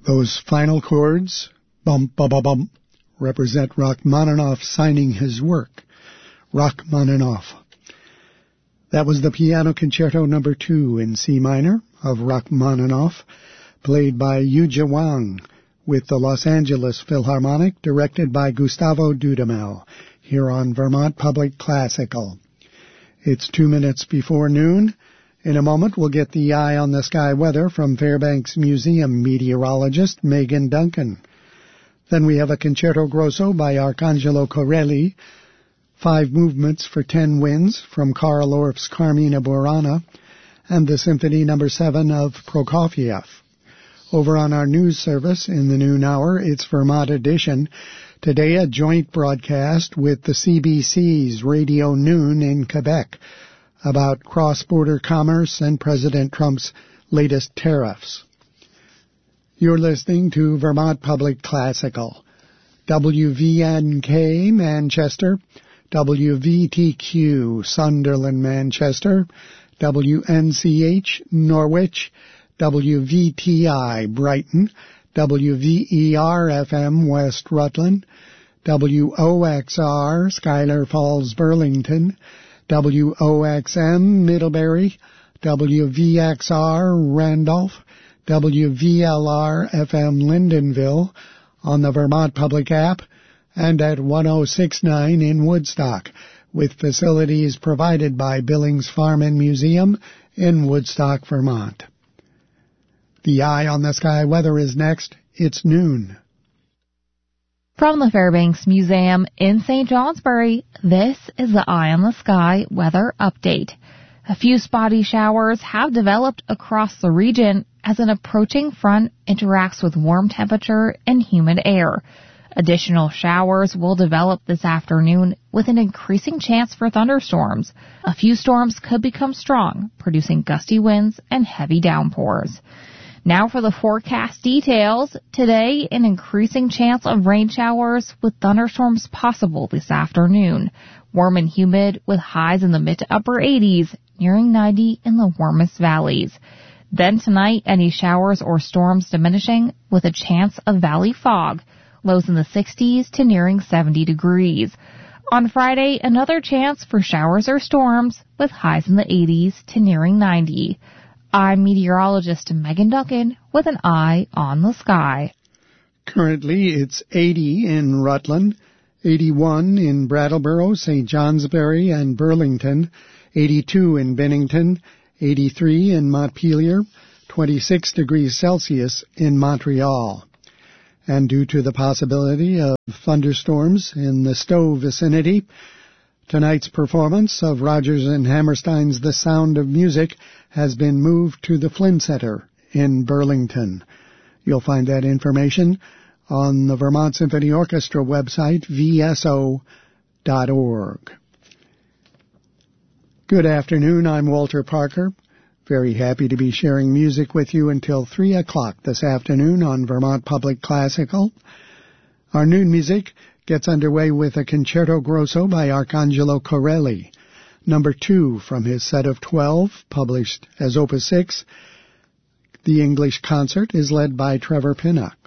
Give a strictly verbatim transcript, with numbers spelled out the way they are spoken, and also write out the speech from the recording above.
Those final chords, bum bum bum bum, represent Rachmaninoff signing his work. Rachmaninoff. That was the Piano Concerto number two in C minor of Rachmaninoff, played by Yuja Wang with the Los Angeles Philharmonic, directed by Gustavo Dudamel, here on Vermont Public Classical. It's two minutes before noon. In a moment, we'll get the Eye on the Sky weather from Fairbanks Museum meteorologist Megan Duncan. Then we have a Concerto Grosso by Arcangelo Corelli, five movements for ten winds from Karl Orff's Carmina Burana, and the Symphony number seven of Prokofiev. Over on our news service in the noon hour, it's Vermont Edition. Today, a joint broadcast with the C B C's Radio Noon in Quebec about cross-border commerce and President Trump's latest tariffs. You're listening to Vermont Public Classical. W V N K Manchester, W V T Q Sunderland Manchester, W N C H Norwich, W V T I Brighton, W V E R F M West Rutland, W O X R Schuyler Falls Burlington, W O X M Middlebury, W V X R Randolph, W V L R F M Lyndonville, on the Vermont Public app, and at one oh six point nine in Woodstock, with facilities provided by Billings Farm and Museum in Woodstock, Vermont. The Eye on the Sky weather is next. It's noon. From the Fairbanks Museum in Saint Johnsbury, this is the Eye on the Sky weather update. A few spotty showers have developed across the region as an approaching front interacts with warm temperature and humid air. Additional showers will develop this afternoon with an increasing chance for thunderstorms. A few storms could become strong, producing gusty winds and heavy downpours. Now for the forecast details. Today, an increasing chance of rain showers with thunderstorms possible this afternoon. Warm and humid with highs in the mid to upper eighties, nearing ninety in the warmest valleys. Then tonight, any showers or storms diminishing with a chance of valley fog. Lows in the sixties to nearing seventy degrees. On Friday, another chance for showers or storms with highs in the eighties to nearing ninety. I'm meteorologist Megan Duncan with an Eye on the Sky. Currently, it's eighty in Rutland, eighty-one in Brattleboro, Saint Johnsbury, and Burlington, eighty-two in Bennington, eighty-three in Montpelier, twenty-six degrees Celsius in Montreal. And due to the possibility of thunderstorms in the Stowe vicinity, tonight's performance of Rodgers and Hammerstein's The Sound of Music has been moved to the Flynn Center in Burlington. You'll find that information on the Vermont Symphony Orchestra website, v s o dot org. Good afternoon, I'm Walter Parker. Very happy to be sharing music with you until three o'clock this afternoon on Vermont Public Classical. Our noon music gets underway with a Concerto Grosso by Arcangelo Corelli, number two from his set of twelve, published as Opus six. The English concert is led by Trevor Pinnock.